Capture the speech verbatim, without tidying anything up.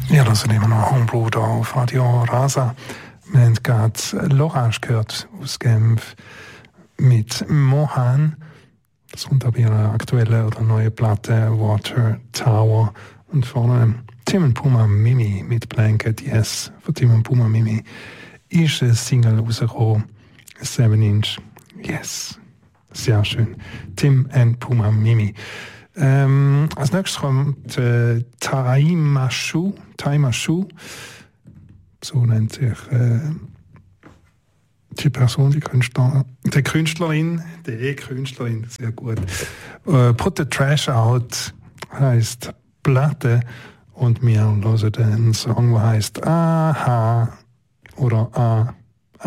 Ja, das sind immer noch Homebrew da auf Radio Rasa. Wir haben gerade L'Orange gehört aus Genf mit Mohan. Das kommt auf ihrer aktuellen oder neuen Platte Water Tower. Und vorne Tim und Puma Mimi mit Blanket Yes. Von Tim und Puma Mimi ist ein Single rausgekommen. Seven Inch Yes. Sehr schön. Tim und Puma Mimi. Ähm, als nächstes kommt äh, Taimashu, Taimashu, so nennt sich äh, die Person, die Künstler, die Künstlerin, die Künstlerin, sehr gut. Äh, Put the Trash Out heisst Platte und wir hören den Song, der heisst Aha oder A.